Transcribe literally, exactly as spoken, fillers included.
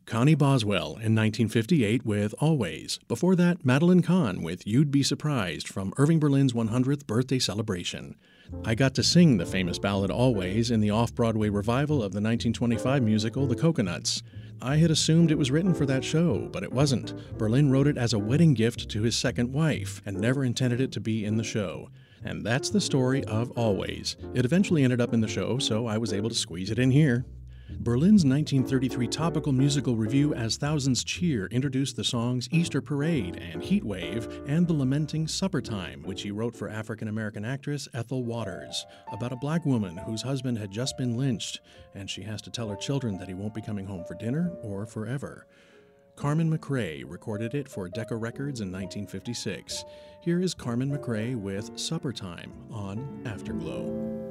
Connie Boswell in nineteen fifty-eight with Always. Before that, Madeline Kahn with You'd Be Surprised from Irving Berlin's one hundredth birthday celebration. I got to sing the famous ballad Always in the off-Broadway revival of the nineteen twenty-five musical The Coconuts. I had assumed it was written for that show, but it wasn't. Berlin wrote it as a wedding gift to his second wife and never intended it to be in the show. And that's the story of Always. It eventually ended up in the show, so I was able to squeeze it in here. Berlin's nineteen thirty-three topical musical review As Thousands Cheer introduced the songs Easter Parade and Heat Wave and the lamenting Supper Time, which he wrote for African-American actress Ethel Waters, about a black woman whose husband had just been lynched, and she has to tell her children that he won't be coming home for dinner or forever. Carmen McRae recorded it for Decca Records in nineteen fifty-six. Here is Carmen McRae with Supper Time on Afterglow.